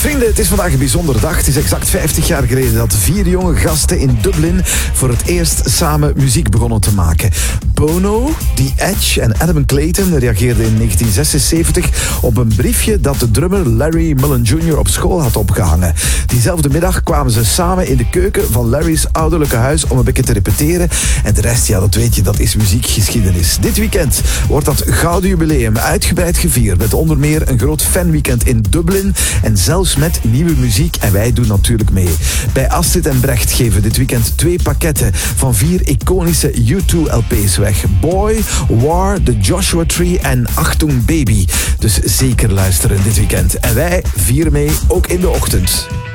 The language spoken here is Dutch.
Vrienden, het is vandaag een bijzondere dag. Het is exact 50 jaar geleden dat 4 jonge gasten in Dublin voor het eerst samen muziek begonnen te maken. Bono, The Edge en Adam Clayton reageerden in 1976 op een briefje dat de drummer Larry Mullen Jr. op school had opgehangen. Diezelfde middag kwamen ze samen in de keuken van Larry's ouderlijke huis om een beetje te repeteren. En de rest, ja, dat weet je, dat is muziekgeschiedenis. Dit weekend wordt dat gouden jubileum uitgebreid gevierd met onder meer een groot fanweekend in Dublin en zelfs met nieuwe muziek. En wij doen natuurlijk mee. Bij Astrid en Brecht geven dit weekend 2 pakketten van 4 iconische U2-LP's weg. Boy, War, The Joshua Tree en Achtung Baby. Dus zeker luisteren dit weekend. En wij vieren mee, ook in de ochtend.